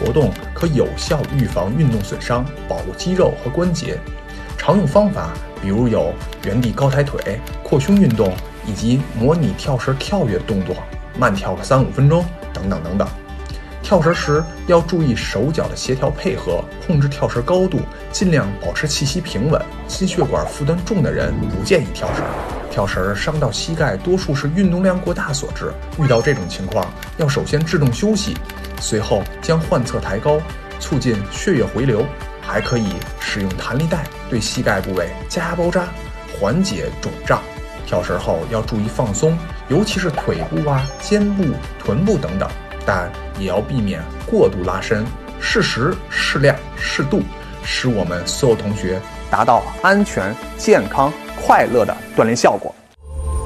活动可有效预防运动损伤，保护肌肉和关节。常用方法比如有原地高抬腿、扩胸运动，以及模拟跳绳跳跃动作，慢跳个3-5分钟等等等等。跳绳时要注意手脚的协调配合，控制跳绳高度，尽量保持气息平稳。心血管负担重的人不建议跳绳。跳绳伤到膝盖多数是运动量过大所致，遇到这种情况要首先制动休息，随后将患侧抬高，促进血液回流。还可以使用弹力带对膝盖部位加压包扎，缓解肿胀。跳绳后要注意放松，尤其是腿部肩部、臀部等等，但也要避免过度拉伸，适时、适量、适度，使我们所有同学达到安全、健康、快乐的锻炼效果。